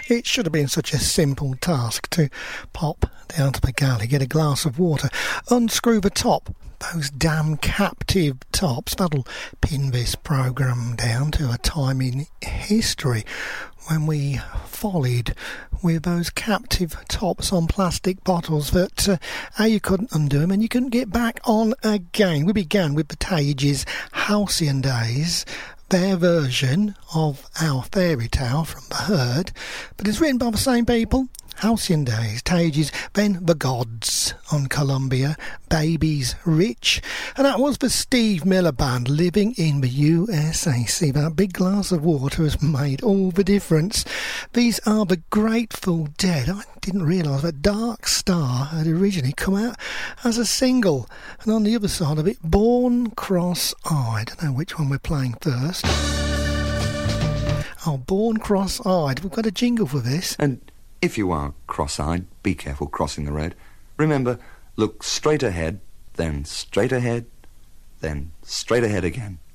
It should have been such a simple task to pop down to the galley, get a glass of water, unscrew the top. Those damn captive tops, that'll pin this programme down to a time in history when we follied with those captive tops on plastic bottles that you couldn't undo them and you couldn't get back on again. We began with the Tages' Halcyon Days, their version of our fairy tale from the Herd, but it's written by the same people. Halcyon Days, Tages, then The Gods on Columbia, Babies Rich, and that was the Steve Miller Band, Living in the USA. See, that big glass of water has made all the difference. These are the Grateful Dead. I didn't realise that Dark Star had originally come out as a single, and on the other side of it, Born Cross-Eyed. I don't know which one we're playing first. Oh, Born Cross-Eyed. We've got a jingle for this. And if you are cross-eyed, be careful crossing the road. Remember, look straight ahead, then straight ahead, then straight ahead again.